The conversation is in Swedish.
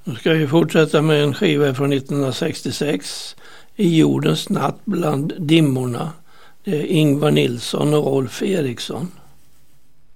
Nu ska vi fortsätta med en skiva från 1966. I jordens natt bland dimmorna. Det är Ingvar Nilsson och Rolf Eriksson.